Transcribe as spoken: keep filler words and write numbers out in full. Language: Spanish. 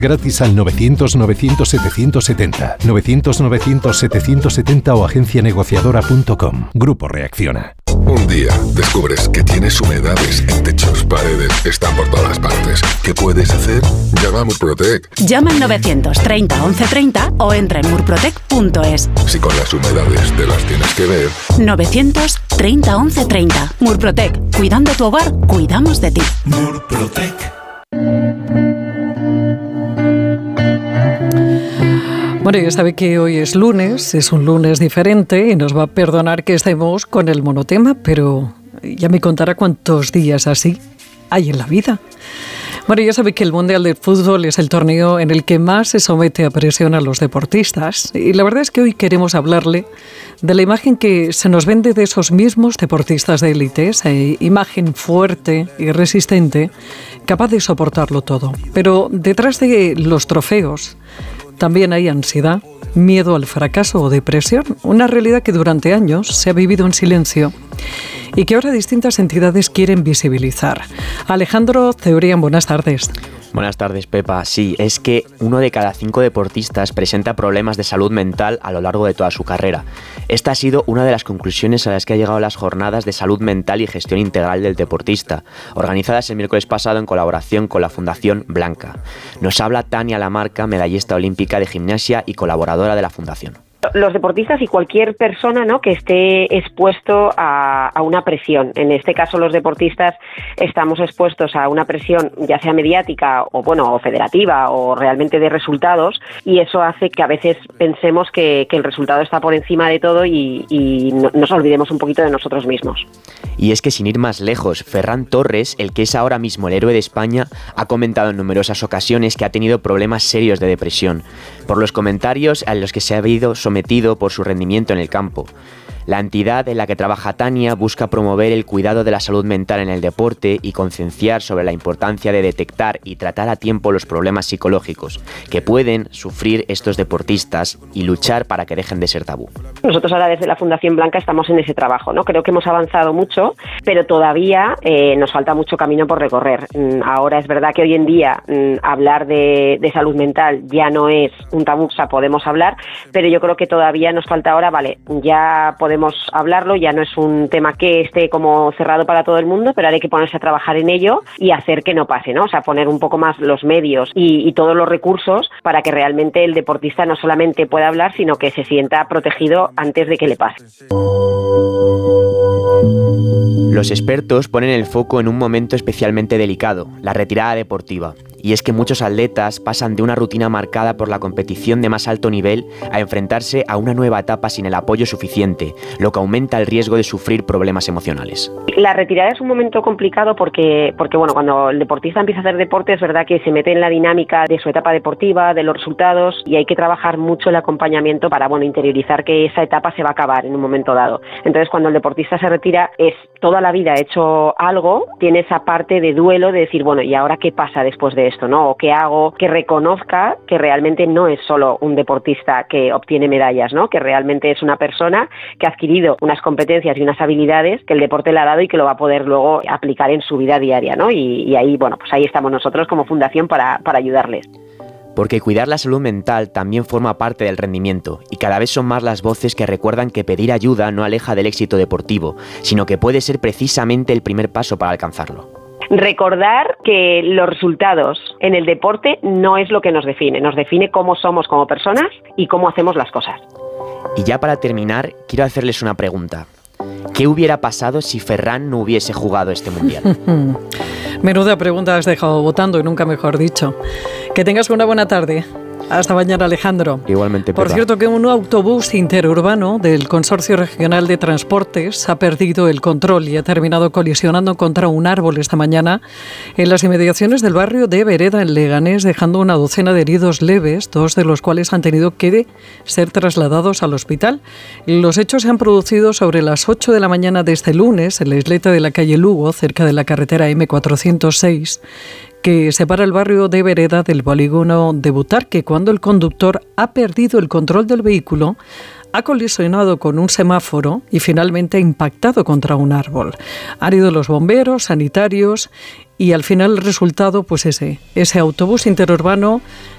Gratis al novecientos novecientos setecientos setenta, novecientos novecientos setecientos setenta o agencia negociadora punto com. Grupo Reacciona. Un día descubres que tienes humedades en techos, paredes, están por todas partes. ¿Qué puedes hacer? Llama a Murprotec. Llama al novecientos treinta once treinta o entra en murprotec punto es. Si con las humedades te las tienes que ver. novecientos treinta once treinta. Murprotec. Cuidando tu hogar, cuidamos de ti. Murprotec. Bueno, ya sabe que hoy es lunes, es un lunes diferente y nos va a perdonar que estemos con el monotema, pero ya me contará cuántos días así hay en la vida. Bueno, ya sabe que el Mundial de Fútbol es el torneo en el que más se somete a presión a los deportistas. Y la verdad es que hoy queremos hablarle de la imagen que se nos vende de esos mismos deportistas de élite, esa imagen fuerte y resistente, capaz de soportarlo todo. Pero detrás de los trofeos también hay ansiedad, miedo al fracaso o depresión, una realidad que durante años se ha vivido en silencio y que ahora distintas entidades quieren visibilizar. Alejandro Cebrián, buenas tardes. Buenas tardes, Pepa. Sí, es que uno de cada cinco deportistas presenta problemas de salud mental a lo largo de toda su carrera. Esta ha sido una de las conclusiones a las que ha llegado las jornadas de salud mental y gestión integral del deportista, organizadas el miércoles pasado en colaboración con la Fundación Blanca. Nos habla Tania Lamarca, medallista olímpica de gimnasia y colaboradora de la Fundación. Los deportistas y cualquier persona, ¿no?, que esté expuesto a, a una presión. En este caso, los deportistas estamos expuestos a una presión, ya sea mediática o bueno, o federativa o realmente de resultados, y eso hace que a veces pensemos que, que el resultado está por encima de todo y, y no, nos olvidemos un poquito de nosotros mismos. Y es que sin ir más lejos, Ferran Torres, el que es ahora mismo el héroe de España, ha comentado en numerosas ocasiones que ha tenido problemas serios de depresión, por los comentarios a los que se ha habido sometido por su rendimiento en el campo. La entidad en la que trabaja Tania busca promover el cuidado de la salud mental en el deporte y concienciar sobre la importancia de detectar y tratar a tiempo los problemas psicológicos que pueden sufrir estos deportistas y luchar para que dejen de ser tabú. Nosotros ahora desde la Fundación Blanca estamos en ese trabajo, ¿no? Creo que hemos avanzado mucho, pero todavía eh, nos falta mucho camino por recorrer. Ahora es verdad que hoy en día mm, hablar de, de salud mental ya no es un tabú, o sea, podemos hablar, pero yo creo que todavía nos falta ahora, vale, ya podemos podemos hablarlo, ya no es un tema que esté como cerrado para todo el mundo, pero ahora hay que ponerse a trabajar en ello y hacer que no pase, ¿no? O sea, poner un poco más los medios y, y todos los recursos para que realmente el deportista no solamente pueda hablar, sino que se sienta protegido antes de que le pase. Los expertos ponen el foco en un momento especialmente delicado, la retirada deportiva. Y es que muchos atletas pasan de una rutina marcada por la competición de más alto nivel a enfrentarse a una nueva etapa sin el apoyo suficiente, lo que aumenta el riesgo de sufrir problemas emocionales. La retirada es un momento complicado porque, porque bueno, cuando el deportista empieza a hacer deporte es verdad que se mete en la dinámica de su etapa deportiva, de los resultados, y hay que trabajar mucho el acompañamiento para, bueno, interiorizar que esa etapa se va a acabar en un momento dado. Entonces, cuando el deportista se retira, es toda la vida hecho algo, tiene esa parte de duelo de decir, bueno, ¿y ahora qué pasa después de esto, no? ¿O qué hago? Que reconozca que realmente no es solo un deportista que obtiene medallas, ¿no? Que realmente es una persona que ha adquirido unas competencias y unas habilidades que el deporte le ha dado y que lo va a poder luego aplicar en su vida diaria, ¿no? Y, y ahí, bueno, pues ahí estamos nosotros como fundación para, para ayudarles. Porque cuidar la salud mental también forma parte del rendimiento, y cada vez son más las voces que recuerdan que pedir ayuda no aleja del éxito deportivo, sino que puede ser precisamente el primer paso para alcanzarlo. Recordar que los resultados en el deporte no es lo que nos define, nos define cómo somos como personas y cómo hacemos las cosas. Y ya para terminar, quiero hacerles una pregunta. ¿Qué hubiera pasado si Ferran no hubiese jugado este mundial? Menuda pregunta has dejado votando y nunca mejor dicho. Que tengas una buena tarde. Hasta mañana, Alejandro. Igualmente, Por Pepa. cierto, que un autobús interurbano del Consorcio Regional de Transportes ha perdido el control y ha terminado colisionando contra un árbol esta mañana en las inmediaciones del barrio de Vereda, en Leganés, dejando una docena de heridos leves, dos de los cuales han tenido que ser trasladados al hospital. Los hechos se han producido sobre las ocho de la mañana de este lunes en la isleta de la calle Lugo, cerca de la carretera eme cuatrocientos seis, que separa el barrio de Vereda del polígono de Butarque, cuando el conductor ha perdido el control del vehículo, ha colisionado con un semáforo y finalmente ha impactado contra un árbol. Han ido los bomberos, sanitarios, y al final el resultado, pues ese, ese autobús interurbano